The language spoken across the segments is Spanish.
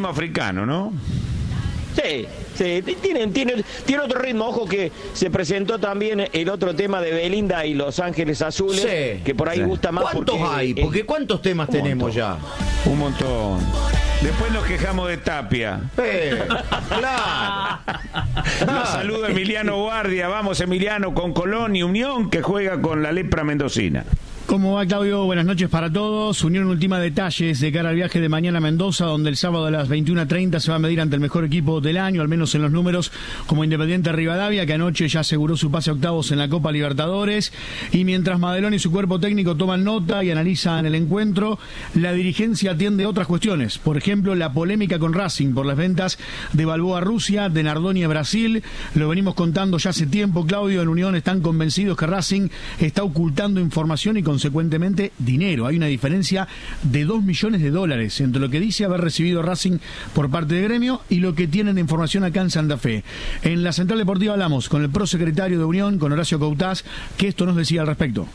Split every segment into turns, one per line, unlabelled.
ritmo africano, ¿no?
Sí, tiene otro ritmo. Ojo que se presentó también el otro tema de Belinda y Los Ángeles Azules,
sí,
que por ahí gusta más.
¿Cuántos hay? Porque ¿cuántos temas tenemos ya?
Un montón. Después nos quejamos de Tapia.
Claro.
Los saluda Emiliano Guardia. Vamos, Emiliano, con Colón y Unión, que juega con la Lepra Mendocina.
¿Cómo va, Claudio? Buenas noches para todos. Unión ultima detalles de cara al viaje de mañana a Mendoza, donde el sábado a las 21:30 se va a medir ante el mejor equipo del año, al menos en los números, como Independiente Rivadavia, que anoche ya aseguró su pase a octavos en la Copa Libertadores. Y mientras Madelón y su cuerpo técnico toman nota y analizan el encuentro, la dirigencia atiende otras cuestiones. Por ejemplo, la polémica con Racing por las ventas de Balboa a Rusia, de Nardoni a Brasil. Lo venimos contando ya hace tiempo, Claudio. En Unión están convencidos que Racing está ocultando información y consecuentemente dinero. Hay una diferencia de $2 millones entre lo que dice haber recibido Racing por parte de Gremio y lo que tienen de información acá en Santa Fe. En la Central Deportiva hablamos con el prosecretario de Unión, con Horacio Coutaz, que esto nos decía al respecto.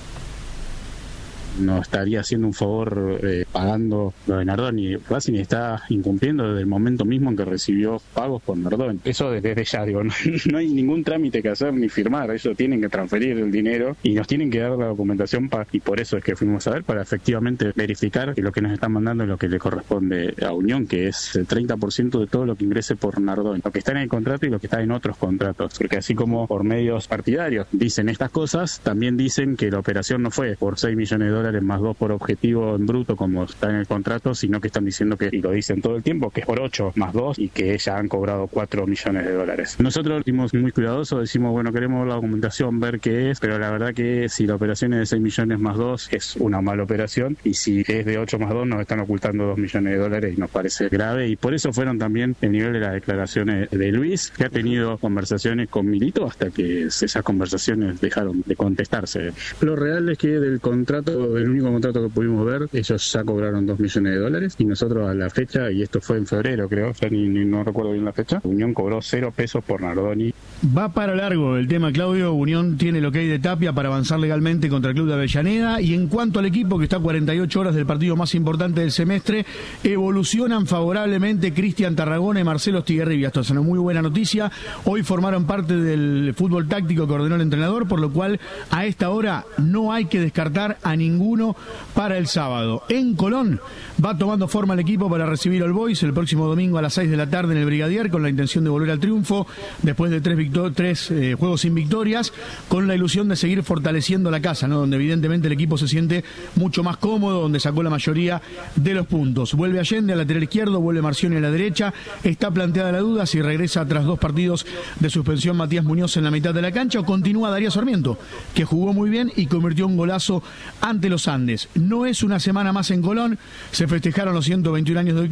No estaría haciendo un favor pagando lo de Nardoni. Racing está incumpliendo desde el momento mismo en que recibió pagos por Nardoni. Eso desde ya, digo, no hay ningún trámite que hacer ni firmar. Ellos tienen que transferir el dinero y nos tienen que dar la documentación y por eso es que fuimos a ver, para efectivamente verificar que lo que nos están mandando es lo que le corresponde a Unión, que es el 30% de todo lo que ingrese por Nardoni. Lo que está en el contrato y lo que está en otros contratos. Porque así como por medios partidarios dicen estas cosas, también dicen que la operación no fue por $6 millones más 2 por objetivo en bruto como está en el contrato, sino que están diciendo que, y lo dicen todo el tiempo, que es por 8 más 2 y que ya han cobrado $4 millones. Nosotros fuimos muy cuidadosos, decimos, bueno, queremos la documentación, ver qué es, pero la verdad que si la operación es de 6 millones más 2 es una mala operación, y si es de 8 más 2 nos están ocultando $2 millones y nos parece grave, y por eso fueron también el nivel de las declaraciones de Luis, que ha tenido conversaciones con Milito hasta que esas conversaciones dejaron de contestarse. Lo real es que del contrato, el único contrato que pudimos ver, ellos ya cobraron $2 millones y nosotros a la fecha, y esto fue en febrero creo, ya no recuerdo bien la fecha, Unión cobró 0 pesos por Nardoni.
Va para largo el tema, Claudio. Unión tiene lo que hay de Tapia para avanzar legalmente contra el club de Avellaneda, y en cuanto al equipo, que está a 48 horas del partido más importante del semestre, evolucionan favorablemente Cristian Tarragona y Marcelo Estigarribia. Esto es una muy buena noticia. Hoy formaron parte del fútbol táctico que ordenó el entrenador, por lo cual a esta hora no hay que descartar a ninguno para el sábado. En Colón va tomando forma el equipo para recibir al Boys el próximo domingo a las 6 de la tarde en el Brigadier, con la intención de volver al triunfo después de tres juegos sin victorias, con la ilusión de seguir fortaleciendo la casa, ¿no? Donde evidentemente el equipo se siente mucho más cómodo, donde sacó la mayoría de los puntos. Vuelve Allende al lateral izquierdo, vuelve Marcioni a la derecha. Está planteada la duda si regresa tras 2 partidos de suspensión Matías Muñoz en la mitad de la cancha, o continúa Darío Sarmiento, que jugó muy bien y convirtió un golazo ante los Andes. No es una semana más en Colón, se festejaron los 121 años del club.